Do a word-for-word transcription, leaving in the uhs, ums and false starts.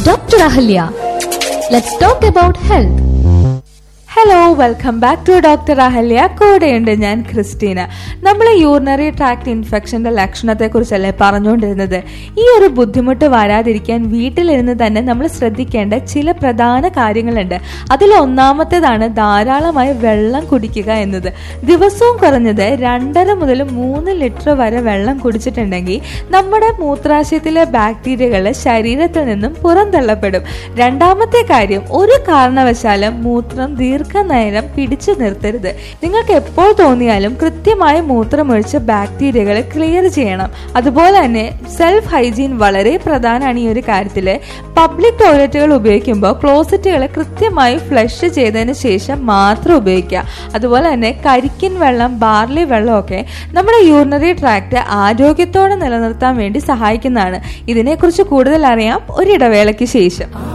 Doctor Ahalya. Let's talk about health. Hello, welcome back to doctor Ahalya. കൂടെയുണ്ട് ഞാൻ Christina. നമ്മൾ urinary tract ഇൻഫെക്ഷന്റെ ലക്ഷണത്തെ കുറിച്ചല്ലേ പറഞ്ഞുകൊണ്ടിരുന്നത്. ഈ ഒരു ബുദ്ധിമുട്ട് വരാതിരിക്കാൻ വീട്ടിലിരുന്ന് തന്നെ നമ്മൾ ശ്രദ്ധിക്കേണ്ട ചില പ്രധാന കാര്യങ്ങളുണ്ട്. അതിൽ ഒന്നാമത്തേതാണ് ധാരാളമായി വെള്ളം കുടിക്കുക എന്നത്. ദിവസവും കുറഞ്ഞത് രണ്ടര മുതൽ മൂന്ന് ലിറ്റർ വരെ വെള്ളം കുടിച്ചിട്ടുണ്ടെങ്കിൽ നമ്മുടെ മൂത്രാശയത്തിലെ ബാക്ടീരിയകൾ ശരീരത്തിൽ നിന്നും പുറന്തള്ളപ്പെടും. രണ്ടാമത്തെ കാര്യം, ഒരു കാരണവശാലും മൂത്രം ദീർഘ നേരം പിടിച്ചു നിർത്തരുത്. നിങ്ങൾക്ക് എപ്പോൾ തോന്നിയാലും കൃത്യമായി മൂത്രമൊഴിച്ച് ബാക്ടീരിയകളെ ക്ലിയർ ചെയ്യണം. അതുപോലെ തന്നെ സെൽഫ് ഹൈജീൻ വളരെ പ്രധാനമാണ് ഈ ഒരു കാര്യത്തിൽ. പബ്ലിക് ടോയ്ലറ്റുകൾ ഉപയോഗിക്കുമ്പോൾ ക്ലോസറ്റുകൾ കൃത്യമായി ഫ്ലഷ് ചെയ്തതിന് ശേഷം മാത്രം ഉപയോഗിക്കുക. അതുപോലെ തന്നെ കരിക്കിൻ വെള്ളം, ബാർലി വെള്ളമൊക്കെ നമ്മുടെ യൂറിനറി ട്രാക്ട് ആരോഗ്യത്തോടെ നിലനിർത്താൻ വേണ്ടി സഹായിക്കുന്നതാണ്. ഇതിനെക്കുറിച്ച് കൂടുതൽ അറിയാം ഒരിടവേളയ്ക്ക് ശേഷം.